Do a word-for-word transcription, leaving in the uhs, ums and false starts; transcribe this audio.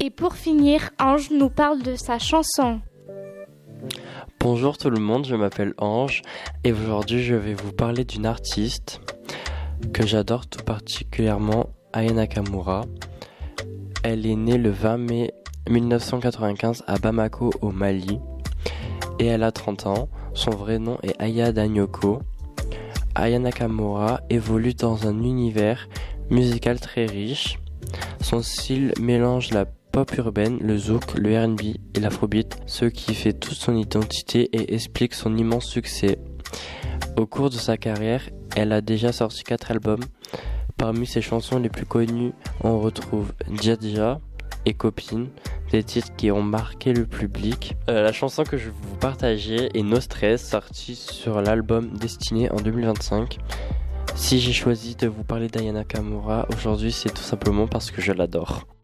Et pour finir, Ange nous parle de sa chanson. Bonjour tout le monde, je m'appelle Ange et aujourd'hui je vais vous parler d'une artiste que j'adore tout particulièrement, Aya Nakamura. Elle est née le vingt mai mille neuf cent quatre-vingt-quinze à Bamako au Mali et elle a trente ans. Son vrai nom est Aya Danyoko. Aya Nakamura évolue dans un univers musical très riche. Son style mélange la pop urbaine, le zouk, le R and B et l'afrobeat, ce qui fait toute son identité et explique son immense succès. Au cours de sa carrière, elle a déjà sorti quatre albums. Parmi ses chansons les plus connues, on retrouve Dja Dja et Copine, des titres qui ont marqué le public. Euh, la chanson que je vais vous partager est No Stress, sortie sur l'album Destiné en deux mille vingt-cinq. Si j'ai choisi de vous parler d'Aya Nakamura aujourd'hui, c'est tout simplement parce que je l'adore.